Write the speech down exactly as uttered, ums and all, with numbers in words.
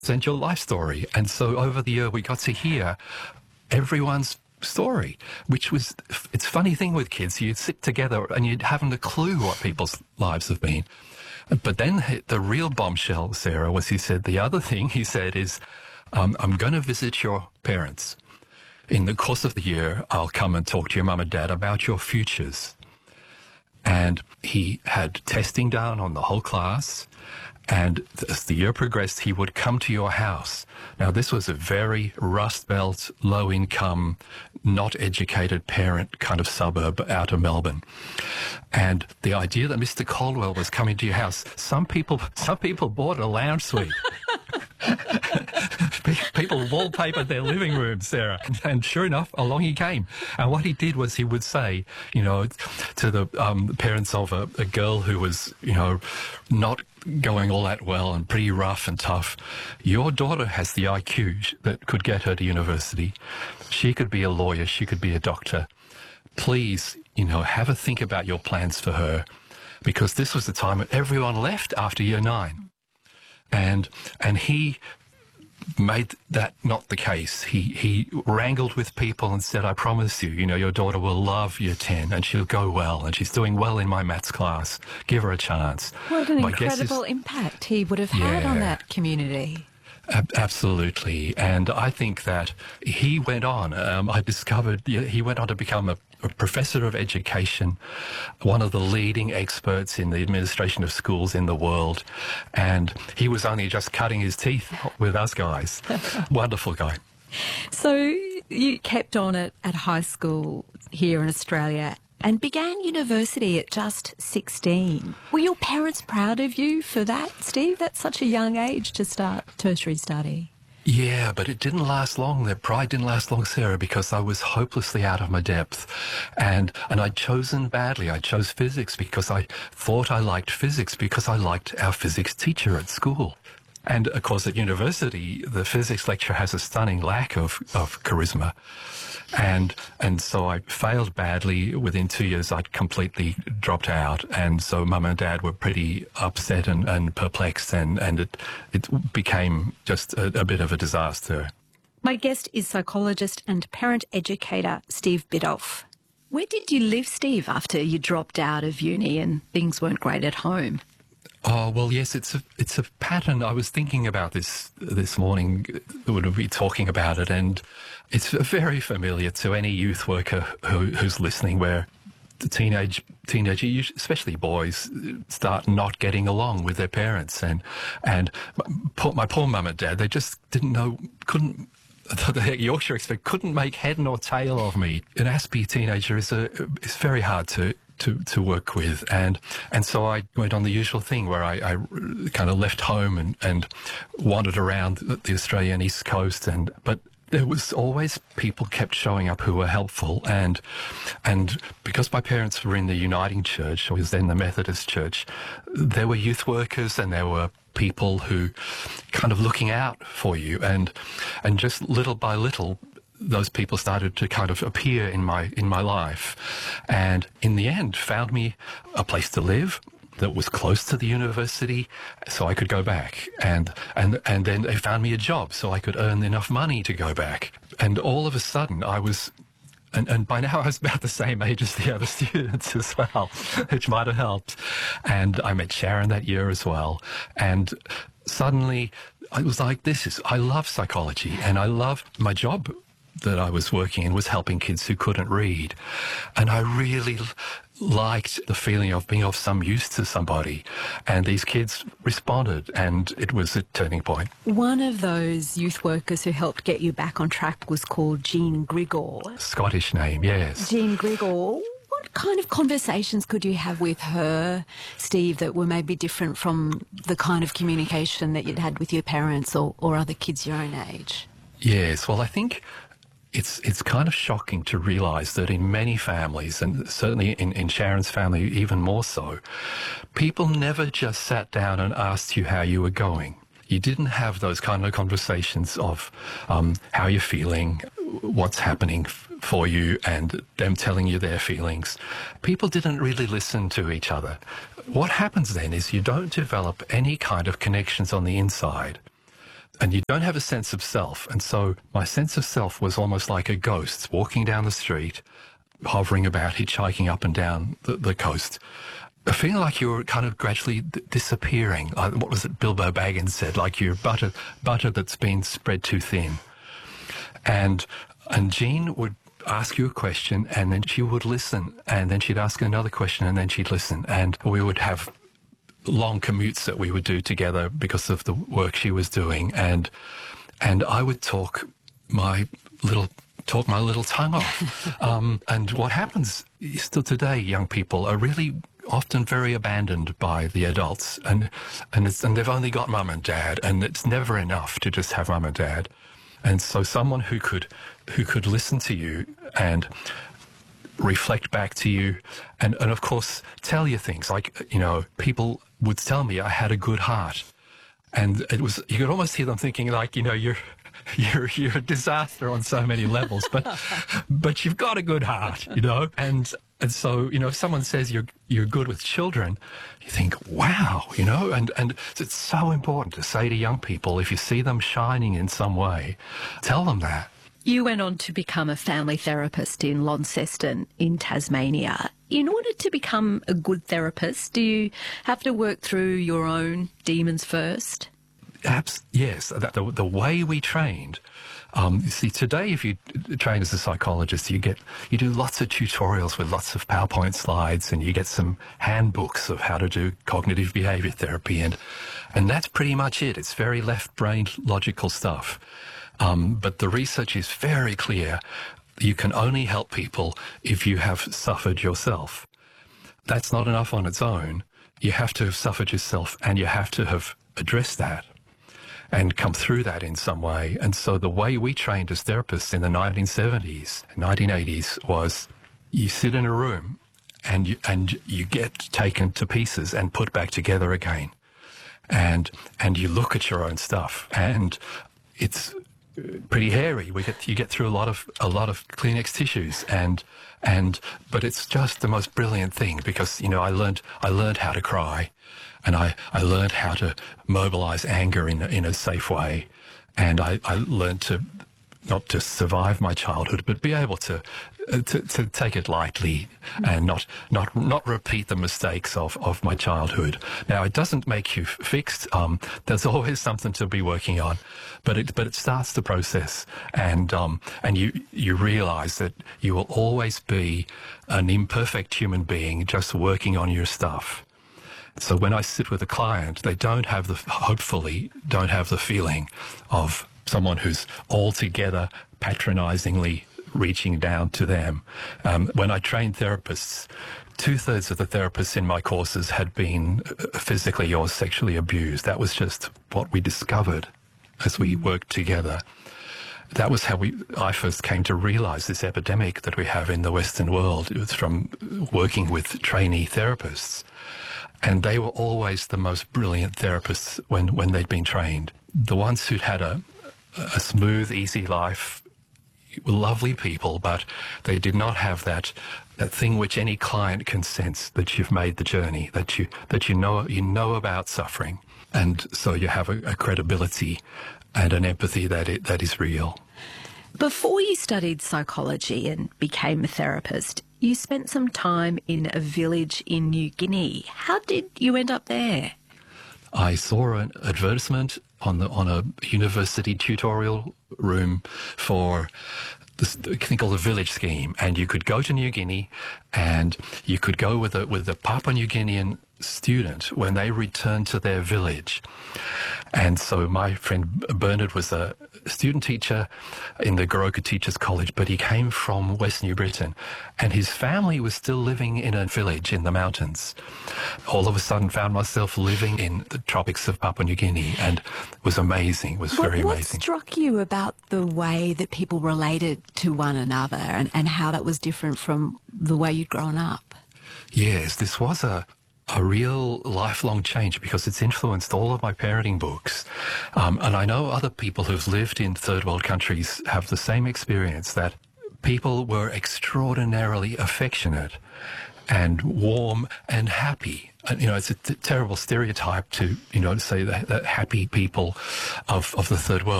and your life story. And so over the year, we got to hear everyone's story, which was, it's a funny thing with kids. You'd sit together and you haven't a clue what people's lives have been. But then the real bombshell, Sarah, was he said, the other thing he said is, um, I'm going to visit your parents. In the course of the year, I'll come and talk to your mum and dad about your futures. And he had testing down on the whole class. And as the year progressed, he would come to your house. Now, this was a very Rust Belt, low-income, not educated parent kind of suburb out of Melbourne. And the idea that Mister Caldwell was coming to your house, some people, some people bought a lounge suite. People wallpapered their living room, Sarah. And sure enough, along he came. And what he did was he would say, you know, to the um, parents of a, a girl who was, you know, not going all that well and pretty rough and tough, your daughter has the I Q that could get her to university. She could be a lawyer. She could be a doctor. Please, you know, have a think about your plans for her, because this was the time when everyone left after year nine. And and he made that not the case. He he wrangled with people and said, I promise you, you know, your daughter will love year ten and she'll go well, and she's doing well in my maths class. Give her a chance. What an My incredible is, impact he would have had yeah, on that community. Ab- absolutely. And I think that he went on, um, I discovered, he went on to become a a professor of education, one of the leading experts in the administration of schools in the world. And he was only just cutting his teeth with us guys. Wonderful guy. So you kept on at, at high school here in Australia and began university at just sixteen. Were your parents proud of you for that, Steve? That's such a young age to start tertiary study. Yeah, but it didn't last long. Their pride didn't last long, Sarah, because I was hopelessly out of my depth. And and I'd chosen badly. I chose physics because I thought I liked physics because I liked our physics teacher at school. And, of course, at university, the physics lecturer has a stunning lack of, of charisma. And and so I failed badly. Within two years, I'd completely dropped out. And so Mum and Dad were pretty upset and, and perplexed, and, and it, it became just a, a bit of a disaster. My guest is psychologist and parent educator Steve Biddulph. Where did you live, Steve, after you dropped out of uni and things weren't great at home? Oh, well, yes, it's a it's a pattern. I was thinking about this this morning when we were talking about it, and it's very familiar to any youth worker who, who's listening, where the teenage teenager, especially boys, start not getting along with their parents. And, and my poor mum and dad, they just didn't know, couldn't, the Yorkshire expert couldn't make head nor tail of me. An Aspie teenager is a is very hard to to, to work with. And and so I went on the usual thing where I, I kind of left home and, and wandered around the Australian East Coast. And but there was always people kept showing up who were helpful. And and because my parents were in the Uniting Church, or was then the Methodist Church, there were youth workers and there were people who kind of looking out for you. And and just little by little, those people started to kind of appear in my in my life, and in the end found me a place to live that was close to the university, so I could go back, and and and then they found me a job so I could earn enough money to go back. And all of a sudden I was, and, and by now I was about the same age as the other students as well, which might have helped. And I met Sharon that year as well, and suddenly I was like, this is, I love psychology, and I love my job that I was working in was helping kids who couldn't read. And I really liked the feeling of being of some use to somebody. And these kids responded, and it was a turning point. One of those youth workers who helped get you back on track was called Jean Grigor. Scottish name, yes. Jean Grigor. What kind of conversations could you have with her, Steve, that were maybe different from the kind of communication that you'd had with your parents or, or other kids your own age? Yes, well, I think It's it's kind of shocking to realise that in many families, and certainly in, in Sharon's family even more so, people never just sat down and asked you how you were going. You didn't have those kind of conversations of um, how you're feeling, what's happening f- for you, and them telling you their feelings. People didn't really listen to each other. What happens then is you don't develop any kind of connections on the inside. and you don't have a sense of self. And so my sense of self was almost like a ghost walking down the street, hovering about, hitchhiking up and down the, the coast, feeling like you were kind of gradually d- disappearing. Like, what was it Bilbo Baggins said? Like you're butter, butter that's been spread too thin. And and Jean would ask you a question, and then she would listen, and then she'd ask another question, and then she'd listen, and we would have long commutes that we would do together because of the work she was doing, and and I would talk my little talk my little tongue off. um, and what happens still today, young people are really often very abandoned by the adults, and and it's, and they've only got mum and dad, and it's never enough to just have mum and dad. And so someone who could who could listen to you and reflect back to you, and, and of course tell you things like, you know, people would tell me I had a good heart, and it was, you could almost hear them thinking like, you know, you're you're you're a disaster on so many levels, but but you've got a good heart, you know. And and so, you know, if someone says you're you're good with children, you think, wow, you know. And and it's so important to say to young people, if you see them shining in some way, tell them that. You went on to become a family therapist in Launceston in Tasmania. In order to become a good therapist, do you have to work through your own demons first? Abs- yes, the, the, the way we trained. Um, you see, today, if you train as a psychologist, you get you do lots of tutorials with lots of PowerPoint slides, and you get some handbooks of how to do cognitive behavior therapy, and and that's pretty much it. It's very left-brained, logical stuff. Um, but the research is very clear. You can only help people if you have suffered yourself. That's not enough on its own. You have to have suffered yourself, and you have to have addressed that and come through that in some way. And so the way we trained as therapists in the nineteen seventies, nineteen eighties was you sit in a room and you, and you get taken to pieces and put back together again. And and you look at your own stuff, and it's pretty hairy. We get you get through a lot of a lot of Kleenex tissues, and and but it's just the most brilliant thing, because, you know, I learned I learned how to cry. And I, I learned how to mobilize anger in a, in a safe way. And I, I learned to not just survive my childhood, but be able to uh, to, to take it lightly and not not not repeat the mistakes of, of my childhood. Now, it doesn't make you fixed. Um, there's always something to be working on, but it but it starts the process, and um, and you you realize that you will always be an imperfect human being just working on your stuff. So when I sit with a client, they don't have the, hopefully, don't have the feeling of someone who's altogether patronizingly reaching down to them. Um, when I trained therapists, two-thirds of the therapists in my courses had been physically or sexually abused. That was just what we discovered as we worked together. That was how we, I first came to realize this epidemic that we have in the Western world. It was from working with trainee therapists. And they were always the most brilliant therapists when, when they'd been trained. The ones who'd had a, a smooth, easy life were lovely people, but they did not have that that thing which any client can sense, that you've made the journey, that you that you know you know about suffering, and so you have a, a credibility and an empathy that it, that is real. Before you studied psychology and became a therapist, you spent some time in a village in New Guinea. How did you end up there? I saw an advertisement on the on a university tutorial room for this thing called the Village Scheme, and you could go to New Guinea, and you could go with a with a Papua New Guinean student when they returned to their village. And so my friend Bernard was a student teacher in the Goroka Teachers College, but he came from West New Britain, and his family was still living in a village in the mountains. All of a sudden found myself living in the tropics of Papua New Guinea, and it was amazing. It was what, very what amazing. What struck you about the way that people related to one another, and, and how that was different from the way you'd grown up? Yes, this was a a real lifelong change, because it's influenced all of my parenting books. Um, and I know other people who've lived in third world countries have the same experience, that people were extraordinarily affectionate and warm and happy. uh, you know, it's a t- terrible stereotype to, you know, to say that, that happy people of, of the third world